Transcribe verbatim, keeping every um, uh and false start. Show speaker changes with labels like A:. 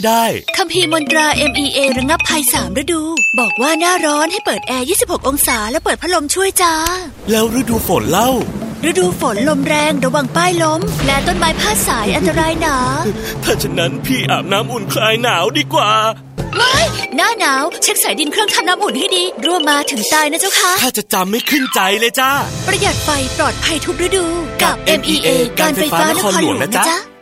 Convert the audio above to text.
A: ได้
B: คัมภีร์มนตรา เอ็ม อี เอ ระงับภัยสามฤดูบอกว่าหน้าร้อนให้เปิดแอร์ยี่สิบหกองศาแล้วเปิดพัดลมช่วยจ้า
A: แล้วฤดูฝนเล่า
B: ฤดูฝนลมแรงระวังป้ายล้มและต้นไม้พาดสายอันตรายหนา
A: ถ้าฉะนั้นพี่อาบน้ำอุ่นคลายหนาวดีกว่า
B: ไม่หน้าหนาวเช็คสายดินเครื่องทำน้ำอุ่นให้ดีรั่วมาถึงตายนะเจ้าค่ะ
A: ถ้าจะจำไม่ขึ้นใจเลยจ้า
B: ประหยัดไฟปลอดภัยทุกฤดูกับ เอ็ม อี เอ การไฟฟ้านครหลวงนะจ๊ะ